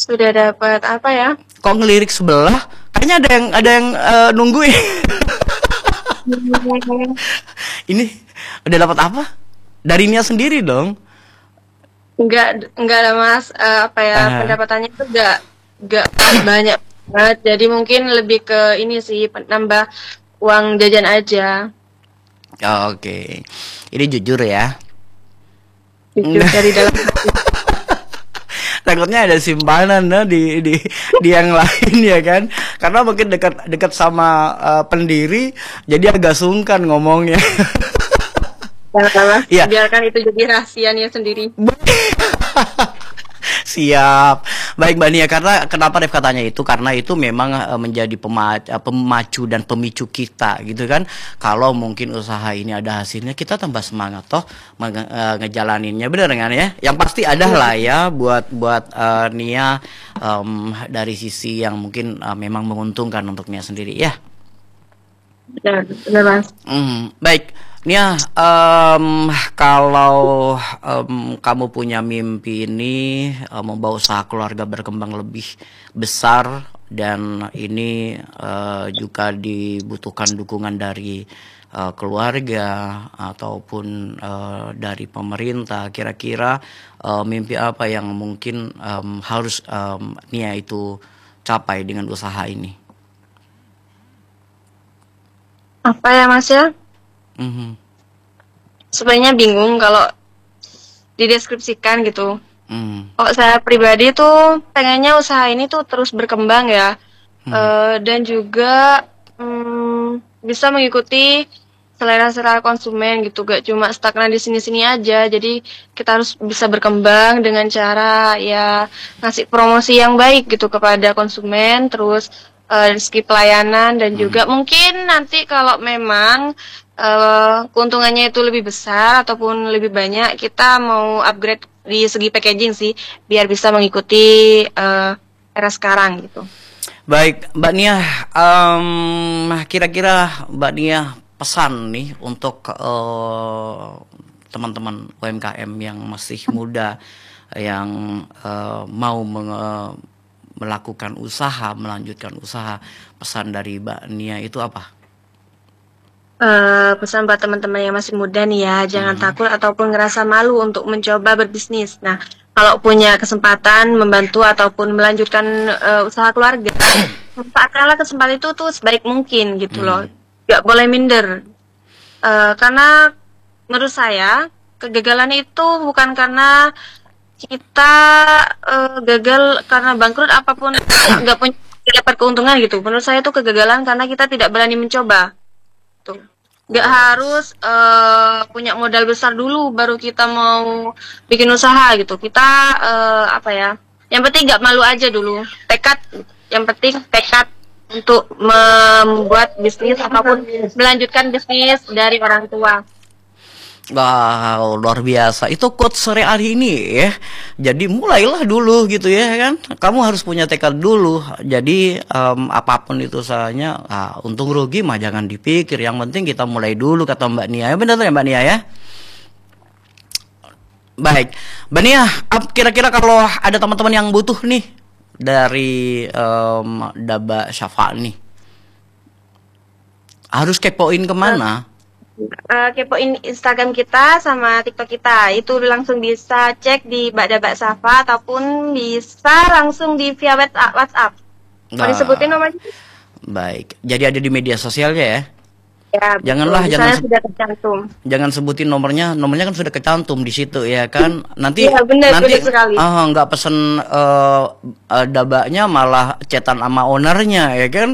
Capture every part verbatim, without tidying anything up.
Sudah dapat apa ya? Kok ngelirik sebelah? Kayaknya ada yang ada yang uh, nungguin. Ini udah dapat apa? Dari Nia sendiri dong. Enggak, enggak ada mas. Uh, apa ya? Uh. Pendapatannya itu enggak, enggak banyak banget. Jadi mungkin lebih ke ini sih, nambah uang jajan aja. Oh, oke, okay. Ini jujur ya. Jujur dari dalam hati. Takutnya ada simpanan nah, di di di yang lain ya kan, karena mungkin dekat dekat sama uh, pendiri jadi agak sungkan ngomongnya. Ya, biarkan itu jadi rahasianya sendiri. Siap. Baik Mbak Nia, karena kenapa Dev katanya itu, karena itu memang uh, menjadi pemacu, uh, pemacu dan pemicu kita gitu kan. Kalau mungkin usaha ini ada hasilnya, kita tambah semangat toh uh, ngejalaninnya, bener kan ya? Yang pasti ada lah ya buat buat uh, Nia um, dari sisi yang mungkin uh, memang menguntungkan untuk Nia sendiri ya. Benar, benar Mas. Hmm, baik. Nia, um, kalau um, kamu punya mimpi ini um, membawa usaha keluarga berkembang lebih besar dan ini uh, juga dibutuhkan dukungan dari uh, keluarga ataupun uh, dari pemerintah, kira-kira uh, mimpi apa yang mungkin um, harus um, Nia itu capai dengan usaha ini? Apa ya Mas ya? Mm-hmm. Sebenarnya bingung kalau dideskripsikan gitu. Mm. Oh, saya pribadi tuh pengennya usaha ini tuh terus berkembang ya, mm. uh, dan juga um, bisa mengikuti selera-selera konsumen gitu, gak cuma stagnan di sini-sini aja. Jadi kita harus bisa berkembang dengan cara ya ngasih promosi yang baik gitu kepada konsumen, terus uh, dari segi pelayanan dan mm. juga mungkin nanti kalau memang Uh, keuntungannya itu lebih besar ataupun lebih banyak, kita mau upgrade di segi packaging sih biar bisa mengikuti uh, era sekarang gitu. Baik Mbak Nia, um, kira-kira Mbak Nia pesan nih untuk uh, teman-teman U M K M yang masih muda yang uh, mau uh, melakukan usaha, melanjutkan usaha, pesan dari Mbak Nia itu apa? Uh, pesan buat teman-teman yang masih muda nih ya, jangan hmm. takut ataupun ngerasa malu untuk mencoba berbisnis. Nah, kalau punya kesempatan membantu ataupun melanjutkan uh, usaha keluarga, manfaatkanlah kesempatan itu tuh sebaik mungkin gitu hmm. loh. Gak boleh minder. Uh, karena menurut saya kegagalan itu bukan karena kita uh, gagal karena bangkrut apapun, nggak punya dapat keuntungan gitu. Menurut saya itu kegagalan karena kita tidak berani mencoba. Gak harus uh, punya modal besar dulu baru kita mau bikin usaha gitu. Kita uh, apa ya? Yang penting gak malu aja dulu. Tekad. Yang penting tekad untuk membuat bisnis apapun, melanjutkan bisnis dari orang tua. Wow, luar biasa. Itu quote sore hari ini ya. Jadi mulailah dulu gitu ya kan. Kamu harus punya tekad dulu. Jadi um, apapun itu usahanya, ah, untung rugi mah jangan dipikir. Yang penting kita mulai dulu kata Mbak Nia. Ya benar ya Mbak Nia ya. Baik, Mbak Nia, kira-kira kalau ada teman-teman yang butuh nih dari um, Daba Syafa nih, harus kepoin kemana? Uh, kepoin Instagram kita sama TikTok kita, itu langsung bisa cek di Mbak Daba Syafa ataupun bisa langsung di via WhatsApp. Mau nah, disebutin nomornya? Baik, jadi ada di media sosialnya ya? Ya, janganlah betul. jangan sudah kecantum. Jangan sebutin nomornya, nomornya kan sudah kecantum di situ ya kan. Nanti ya, bener, nanti bener ah nggak pesen uh, uh, dabanya malah cetan sama ownernya ya kan.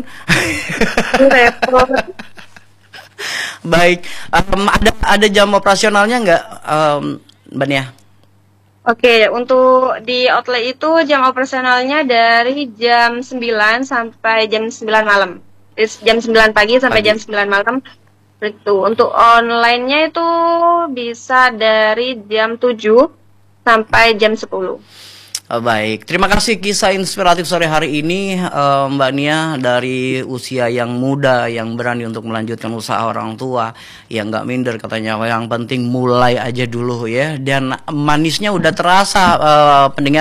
Baik, um, ada ada jam operasionalnya nggak, um, Mbak Nia? Oke, untuk di outlet itu jam operasionalnya dari jam sembilan sampai jam sembilan malam. Jam sembilan pagi sampai pagi. jam sembilan malam. Itu. Untuk online-nya itu bisa dari jam tujuh sampai jam sepuluh. Oh, baik, terima kasih kisah inspiratif sore hari ini uh, Mbak Nia, dari usia yang muda yang berani untuk melanjutkan usaha orang tua yang nggak minder katanya, yang penting mulai aja dulu ya, dan manisnya udah terasa uh, pendengar.